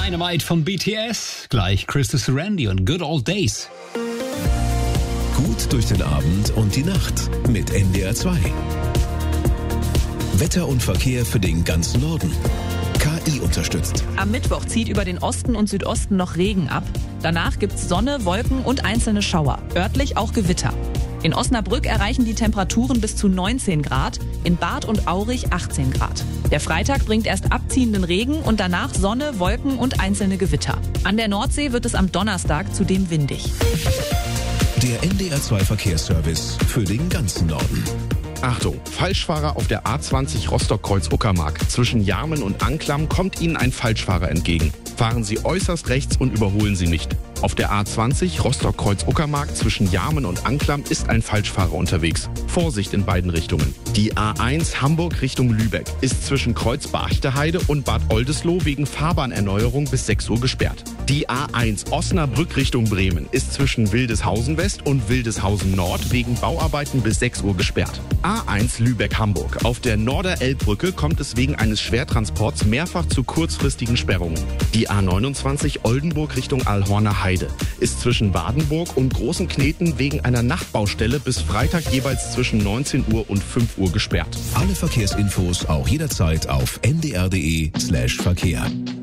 Dynamite von BTS, gleich Christus Randy und Good Old Days. Gut durch den Abend und die Nacht mit NDR 2. Wetter und Verkehr für den ganzen Norden. KI unterstützt. Am Mittwoch zieht über den Osten und Südosten noch Regen ab. Danach gibt's Sonne, Wolken und einzelne Schauer. Örtlich auch Gewitter. In Osnabrück erreichen die Temperaturen bis zu 19 Grad, in Barth und Aurich 18 Grad. Der Freitag bringt erst abziehenden Regen und danach Sonne, Wolken und einzelne Gewitter. An der Nordsee wird es am Donnerstag zudem windig. Der NDR 2 Verkehrsservice für den ganzen Norden. Achtung, Falschfahrer auf der A20 Rostock-Kreuz-Uckermark. Zwischen Jarmen und Anklam kommt Ihnen ein Falschfahrer entgegen. Fahren Sie äußerst rechts und überholen Sie nicht. Auf der A20 Rostock-Kreuz-Uckermark zwischen Jarmen und Anklam ist ein Falschfahrer unterwegs. Vorsicht in beiden Richtungen. Die A1 Hamburg Richtung Lübeck ist zwischen Kreuz Barchteheide und Bad Oldesloe wegen Fahrbahnerneuerung bis 6 Uhr gesperrt. Die A1 Osnabrück Richtung Bremen ist zwischen Wildeshausen West und Wildeshausen Nord wegen Bauarbeiten bis 6 Uhr gesperrt. A1 Lübeck-Hamburg. Auf der Norderelbbrücke kommt es wegen eines Schwertransports mehrfach zu kurzfristigen Sperrungen. Die A29 Oldenburg Richtung Allhorner Heide ist zwischen Badenburg und Großen Kneten wegen einer Nachtbaustelle bis Freitag jeweils zwischen 19 Uhr und 5 Uhr gesperrt. Alle Verkehrsinfos auch jederzeit auf ndr.de/Verkehr.